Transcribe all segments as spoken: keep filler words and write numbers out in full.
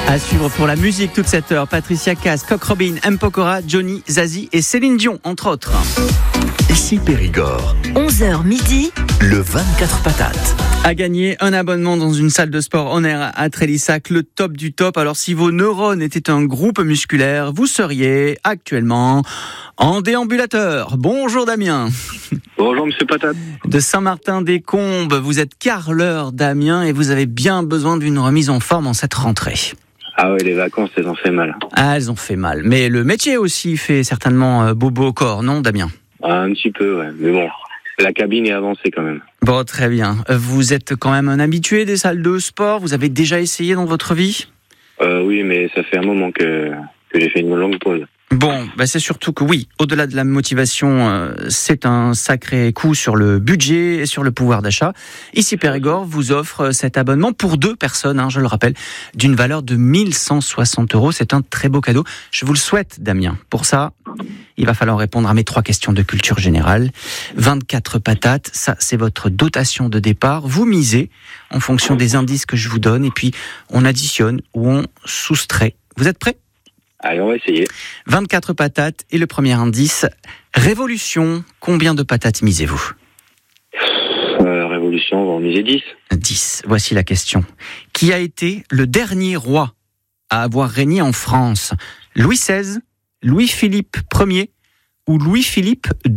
À suivre pour la musique toute cette heure, Patricia Cass, Coq Robin, M. Pokora, Johnny, Zazie et Céline Dion, entre autres. Ici Périgord, onze heures midi, le vingt-quatre patates. À gagner un abonnement dans une salle de sport en air à Trélissac, le top du top. Alors si vos neurones étaient un groupe musculaire, vous seriez actuellement en déambulateur. Bonjour Damien. Bonjour Monsieur Patate. De Saint-Martin-des-Combes, vous êtes carreleur Damien et vous avez bien besoin d'une remise en forme en cette rentrée. Ah ouais, les vacances, elles ont fait mal. Ah, elles ont fait mal. Mais le métier aussi fait certainement bobo au corps, non Damien ? Ah, un petit peu, ouais. Mais bon, la cabine est avancée quand même. Bon, très bien. Vous êtes quand même un habitué des salles de sport ? Vous avez déjà essayé dans votre vie ? euh, Oui, mais ça fait un moment que, que j'ai fait une longue pause. Bon, bah c'est surtout que oui, au-delà de la motivation, euh, c'est un sacré coup sur le budget et sur le pouvoir d'achat. Ici Périgord vous offre cet abonnement pour deux personnes, hein, je le rappelle, d'une valeur de mille cent soixante euros. C'est un très beau cadeau. Je vous le souhaite, Damien. Pour ça, il va falloir répondre à mes trois questions de culture générale. vingt-quatre patates, ça c'est votre dotation de départ. Vous misez en fonction des indices que je vous donne et puis on additionne ou on soustrait. Vous êtes prêts ? Allez, on va essayer. vingt-quatre patates et le premier indice. Révolution, combien de patates misez-vous ? euh, Révolution, on va en miser dix. dix. Voici la question. Qui a été le dernier roi à avoir régné en France ? Louis seize, Louis-Philippe Ier ou Louis-Philippe deux ?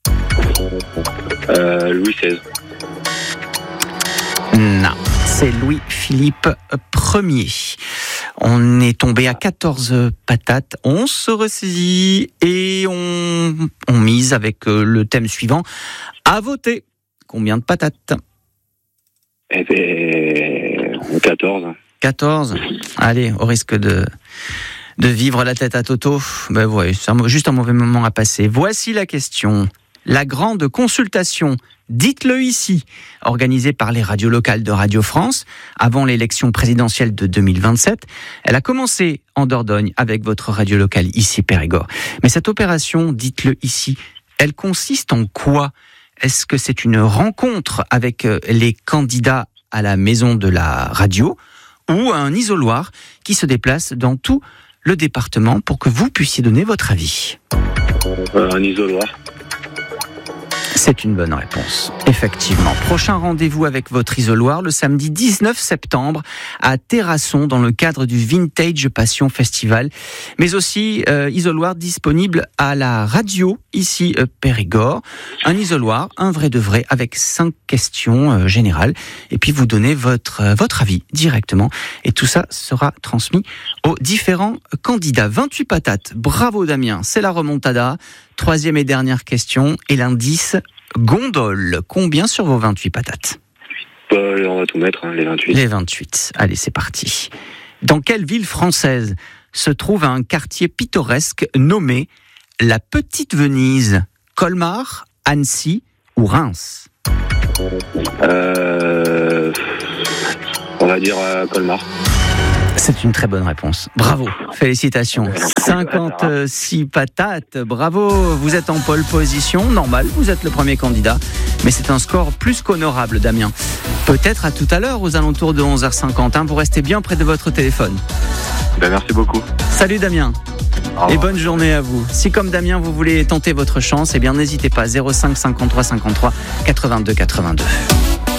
euh, Louis seize. Non, c'est Louis-Philippe Ier. On est tombé à quatorze patates, on se ressaisit et on, on mise avec le thème suivant. À voter, combien de patates ? Eh bien, quatorze. quatorze. Allez, au risque de, de vivre la tête à Toto, ben ouais, c'est un, juste un mauvais moment à passer. Voici la question. La grande consultation, dites-le ici, organisée par les radios locales de Radio France avant l'élection présidentielle de deux mille vingt-sept. Elle a commencé en Dordogne avec votre radio locale ici Périgord. Mais cette opération, dites-le ici, elle consiste en quoi ? Est-ce que c'est une rencontre avec les candidats à la maison de la radio ou un isoloir qui se déplace dans tout le département pour que vous puissiez donner votre avis ? euh, Un isoloir. C'est une bonne réponse, effectivement. Prochain rendez-vous avec votre isoloir le samedi dix-neuf septembre à Terrasson dans le cadre du Vintage Passion Festival, mais aussi euh, isoloir disponible à la radio ici euh, Périgord. Un isoloir, un vrai de vrai, avec cinq questions euh, générales et puis vous donnez votre, euh, votre avis directement et tout ça sera transmis aux différents candidats. vingt-huit patates, bravo Damien, c'est la remontada. Troisième et dernière question, et l'indice gondole. Combien sur vos vingt-huit patates ? euh, On va tout mettre, hein, les vingt-huit. Les vingt-huit. Allez, c'est parti. Dans quelle ville française se trouve un quartier pittoresque nommé la Petite Venise ? Colmar, Annecy ou Reims ? euh, On va dire euh, Colmar. C'est une très bonne réponse. Bravo, félicitations. cinquante-six patates, bravo. Vous êtes en pole position, normal, vous êtes le premier candidat. Mais c'est un score plus qu'honorable, Damien. Peut-être à tout à l'heure, aux alentours de onze heures cinquante. Hein, vous restez bien près de votre téléphone. Ben, merci beaucoup. Salut Damien. Et bonne journée à vous. Si comme Damien, vous voulez tenter votre chance, eh bien n'hésitez pas. zéro cinq cinquante-trois cinquante-trois quatre-vingt-deux quatre-vingt-deux.